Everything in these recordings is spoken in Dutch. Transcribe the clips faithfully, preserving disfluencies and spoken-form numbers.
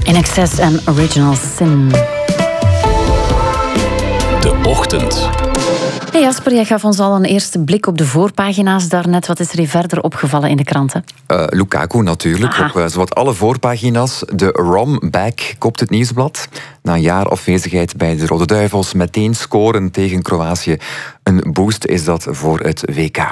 In Excess en Original Sin. De Ochtend. Hey Jasper, jij gaf ons al een eerste blik op de voorpagina's daarnet. Wat is er hier verder opgevallen in de kranten? Uh, Lukaku natuurlijk, Aha. op uh, zowat alle voorpagina's. De Rom-back kopt het Nieuwsblad. Na een jaar afwezigheid bij de Rode Duivels meteen scoren tegen Kroatië. Een boost is dat voor het W K.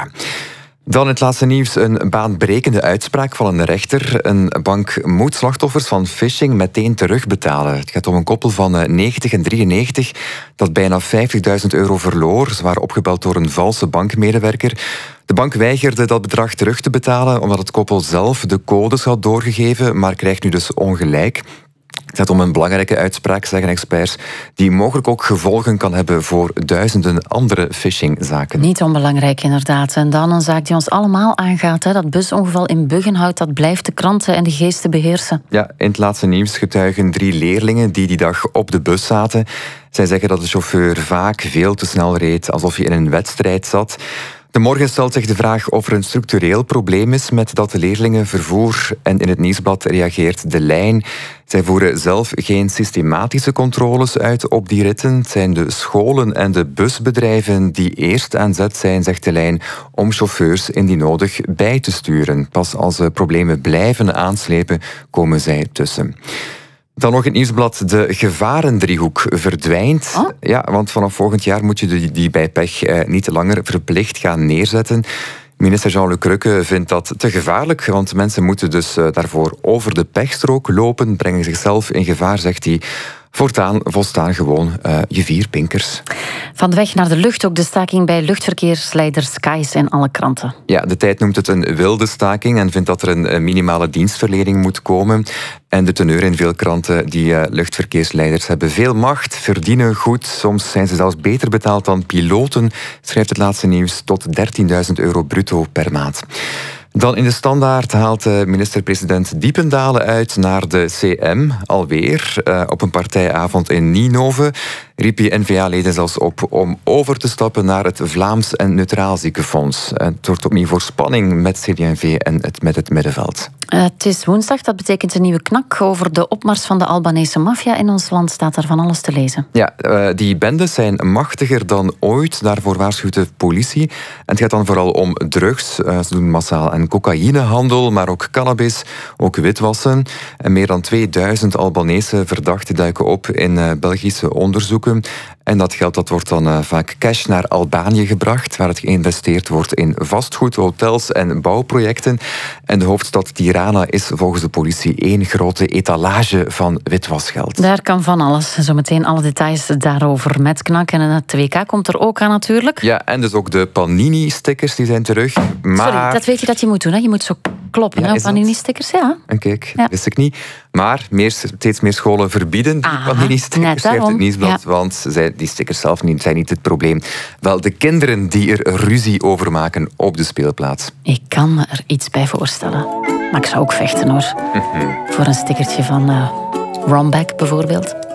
Dan het laatste nieuws, een baanbrekende uitspraak van een rechter. Een bank moet slachtoffers van phishing meteen terugbetalen. Het gaat om een koppel van negentig en drieënnegentig dat bijna vijftigduizend euro verloor. Ze waren opgebeld door een valse bankmedewerker. De bank weigerde dat bedrag terug te betalen omdat het koppel zelf de codes had doorgegeven, maar krijgt nu dus ongelijk. Het gaat om een belangrijke uitspraak, zeggen experts, die mogelijk ook gevolgen kan hebben voor duizenden andere phishingzaken. Niet onbelangrijk, inderdaad. En dan een zaak die ons allemaal aangaat. Hè. Dat busongeval in Buggenhout, dat blijft de kranten en de geesten beheersen. Ja, in het laatste nieuws getuigen drie leerlingen die die dag op de bus zaten. Zij zeggen dat de chauffeur vaak veel te snel reed, alsof je in een wedstrijd zat. De Morgen stelt zich de vraag of er een structureel probleem is met dat leerlingenvervoer. En in het Nieuwsblad reageert De Lijn. Zij voeren zelf geen systematische controles uit op die ritten. Het zijn de scholen en de busbedrijven die eerst aan zet zijn, zegt De Lijn, om chauffeurs indien nodig bij te sturen. Pas als de problemen blijven aanslepen, komen zij tussen. Dan nog het Nieuwsblad. De gevarendriehoek verdwijnt. Oh? Ja, want vanaf volgend jaar moet je die, die bij pech eh, niet langer verplicht gaan neerzetten. Minister Jean-Luc Rukke vindt dat te gevaarlijk, want mensen moeten dus uh, daarvoor over de pechstrook lopen, brengen zichzelf in gevaar, zegt hij. Voortaan volstaan gewoon uh, je vier pinkers. Van de weg naar de lucht ook de staking bij luchtverkeersleider Skies in alle kranten. Ja, de Tijd noemt het een wilde staking en vindt dat er een minimale dienstverlening moet komen. En de teneur in veel kranten, die uh, luchtverkeersleiders hebben veel macht, verdienen goed. Soms zijn ze zelfs beter betaald dan piloten, schrijft het laatste nieuws, tot dertienduizend euro bruto per maand. Dan in de Standaard haalt minister-president Diependalen uit naar de C M, alweer. Uh, op een partijavond in Ninove riep hij N V A-leden zelfs op om over te stappen naar het Vlaams en Neutraal Ziekenfonds. Uh, het wordt opnieuw voor spanning met C D en V en het, met het middenveld. Uh, het is woensdag, dat betekent een nieuwe knak. Over de opmars van de Albanese maffia in ons land staat er van alles te lezen. Ja, uh, die bendes zijn machtiger dan ooit, daarvoor waarschuwt de politie. En het gaat dan vooral om drugs. Uh, ze doen massaal aan cocaïnehandel, maar ook cannabis, ook witwassen. En meer dan tweeduizend Albanese verdachten duiken op in uh, Belgische onderzoeken. En dat geld dat wordt dan uh, vaak cash naar Albanië gebracht, waar het geïnvesteerd wordt in vastgoed, hotels en bouwprojecten. En de hoofdstad Tirana is volgens de politie één grote etalage van witwasgeld. Daar kan van alles. Zometeen alle details daarover met Knak. En het W K komt er ook aan natuurlijk. Ja, en dus ook de Panini-stickers die zijn terug. Maar... Sorry, dat weet je dat je moet doen. Hè? Je moet zo kloppen, ja, hè, op Panini-stickers. Ja. En kijk, ja. wist ik niet. Maar meer, steeds meer scholen verbieden die ah, Panini-stickers, schrijft het Nieuwsblad. Ja. Want zij, die stickers zelf niet, zijn niet het probleem. Wel de kinderen die er ruzie over maken op de speelplaats. Ik kan me er iets bij voorstellen. Maar ik zou ook vechten, hoor. Mm-hmm. Voor een stickertje van uh, Romback bijvoorbeeld.